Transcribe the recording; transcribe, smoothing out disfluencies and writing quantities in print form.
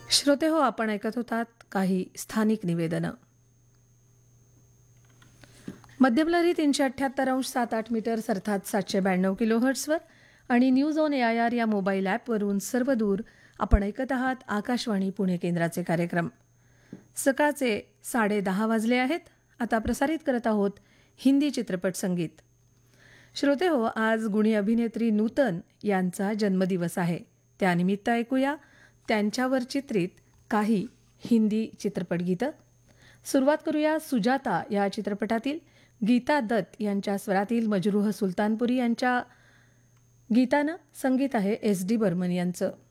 श्रोते हो, आपण ऐकत होतात काही स्थानिक निवेदनं. मध्यमलहरी 378.78 मीटर्स अर्थात 792 किलोहर्ट्झवर आणि न्यूज ऑन AIR या मोबाईल ॲपवरून सर्वदूर आपण ऐकत आहात आकाशवाणी पुणे केंद्राचे कार्यक्रम. सकाळचे 10:30 वाजले आहेत. आता प्रसारित करत आहोत हिंदी चित्रपट संगीत. श्रोते हो, आज गुणी अभिनेत्री नूतन यांचा जन्मदिवस आहे. त्यानिमित्त ऐकूया त्यांच्यावर चित्रित काही हिंदी चित्रपट गीतं. सुरुवात करूया सुजाता या चित्रपटातील गीता दत्त यांच्या स्वरातील मजरूह सुलतानपुरी यांच्या गीतानं. संगीत आहे SD बर्मन यांचं.